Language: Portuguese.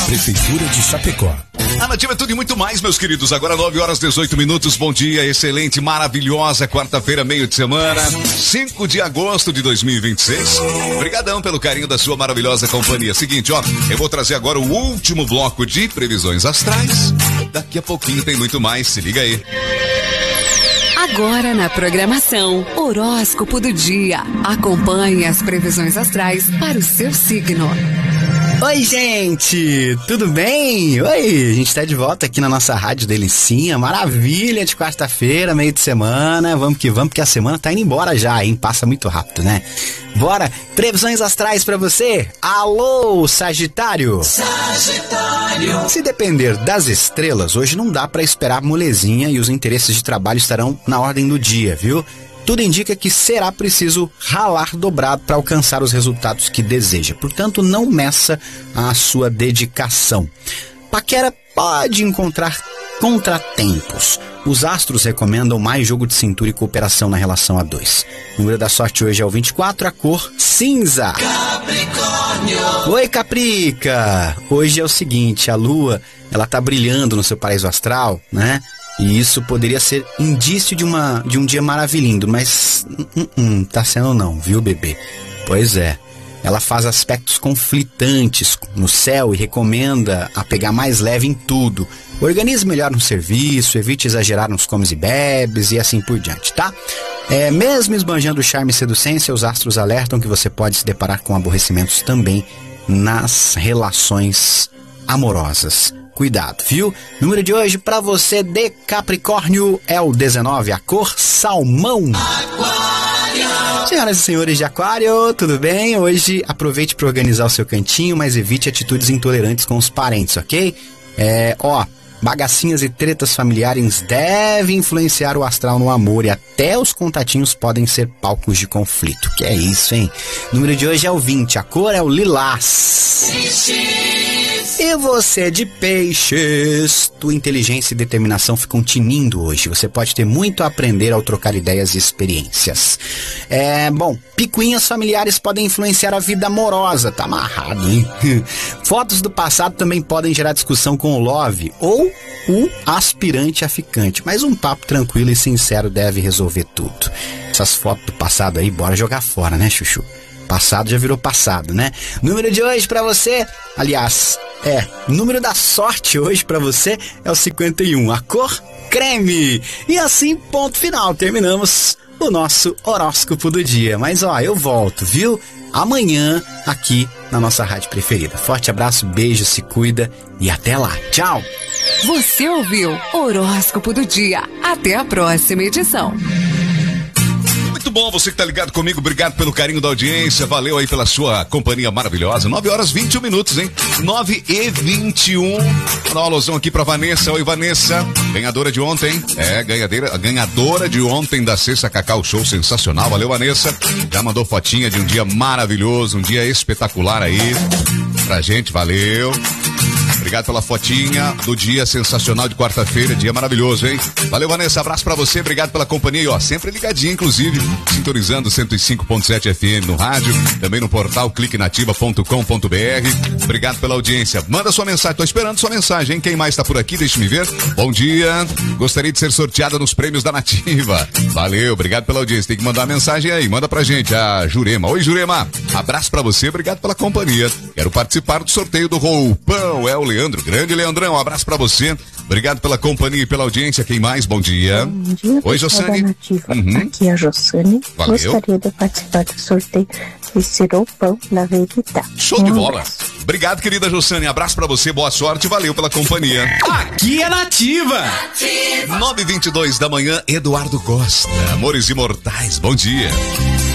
Prefeitura de Chapecó. A Nativa é tudo e muito mais, meus queridos. Agora 9h18. Bom dia, excelente, maravilhosa quarta-feira, meio de semana, 5 de agosto de 2026. Obrigadão pelo carinho da sua maravilhosa companhia. Seguinte, ó, eu vou trazer agora o último bloco de previsões astrais. Daqui a pouquinho tem muito mais, se liga aí. Agora na programação, horóscopo do dia. Acompanhe as previsões astrais para o seu signo. Oi, gente, tudo bem? Oi, a gente tá de volta aqui na nossa Rádio Delicinha, maravilha de quarta-feira, meio de semana, vamos que vamos, porque a semana tá indo embora já, hein? Passa muito rápido, né? Bora, previsões astrais pra você. Alô, Sagitário. Sagitário. Se depender das estrelas, hoje não dá pra esperar molezinha e os interesses de trabalho estarão na ordem do dia, viu? Tudo indica que será preciso ralar dobrado para alcançar os resultados que deseja. Portanto, não meça a sua dedicação. Paquera pode encontrar contratempos. Os astros recomendam mais jogo de cintura e cooperação na relação a dois. O número da sorte hoje é o 24, a cor cinza. Capricórnio. Oi, Caprica! Hoje é o seguinte, a lua, ela tá brilhando no seu paraíso astral, né? E isso poderia ser indício de um dia maravilhoso, mas tá sendo não, viu, bebê? Pois é, ela faz aspectos conflitantes no céu e recomenda a pegar mais leve em tudo. Organize melhor no serviço, evite exagerar nos comes e bebes e assim por diante, tá? Mesmo esbanjando charme e seducência, os astros alertam que você pode se deparar com aborrecimentos também nas relações amorosas. Cuidado, viu? Número de hoje pra você de Capricórnio é o 19, a cor salmão. Aquário. Senhoras e senhores de Aquário, tudo bem? Hoje aproveite para organizar o seu cantinho, mas evite atitudes intolerantes com os parentes, ok? Bagacinhas e tretas familiares devem influenciar o astral no amor e até os contatinhos podem ser palcos de conflito. Que é isso, hein? Número de hoje é o 20, a cor é o lilás. E você de peixes, tua inteligência e determinação ficam tinindo hoje. Você pode ter muito a aprender ao trocar ideias e experiências. Picuinhas familiares podem influenciar a vida amorosa. Tá amarrado, hein? Fotos do passado também podem gerar discussão com o love ou o aspirante a ficante. Mas um papo tranquilo e sincero deve resolver tudo. Essas fotos do passado aí, bora jogar fora, né, Chuchu? Passado já virou passado, né? Número de hoje pra você, aliás, número da sorte hoje pra você é o 51, a cor creme. E assim, ponto final, terminamos o nosso horóscopo do dia. Mas eu volto, viu? Amanhã aqui na nossa rádio preferida. Forte abraço, beijo, se cuida e até lá. Tchau! Você ouviu Horóscopo do Dia. Até a próxima edição. Muito bom, você que tá ligado comigo, obrigado pelo carinho da audiência, valeu aí pela sua companhia maravilhosa. 9h21, hein? 9h21. Dá um alusão aqui pra Vanessa. Oi, Vanessa, ganhadora de ontem. Ganhadora de ontem da Sexta Cacau Show, sensacional. Valeu, Vanessa. Já mandou fotinha de um dia maravilhoso, um dia espetacular aí pra gente, valeu. Obrigado pela fotinha do dia sensacional de quarta-feira, dia maravilhoso, hein? Valeu, Vanessa, abraço pra você, obrigado pela companhia e sempre ligadinho, inclusive, sintonizando 105.7 FM no rádio, também no portal cliquenativa.com.br. Obrigado pela audiência, manda sua mensagem, tô esperando sua mensagem, hein? Quem mais tá por aqui, deixa-me ver. Bom dia, gostaria de ser sorteada nos prêmios da Nativa. Valeu, obrigado pela audiência, tem que mandar uma mensagem aí, manda pra gente, a Jurema. Oi, Jurema, abraço pra você, obrigado pela companhia. Quero participar do sorteio do roupão, é o Leandro, grande Leandrão, um abraço pra você. Obrigado pela companhia e pela audiência. Quem mais? Bom dia. Bom dia. Oi, Jossane. Aqui é a Jossane. Valeu. Gostaria de participar do sorteio desse roupão na Veritá. Show de bola. Obrigado, querida Jossane. Abraço pra você, boa sorte, valeu pela companhia. Aqui é Nativa. 9h22 da manhã, Eduardo Costa. Amores Imortais, bom dia.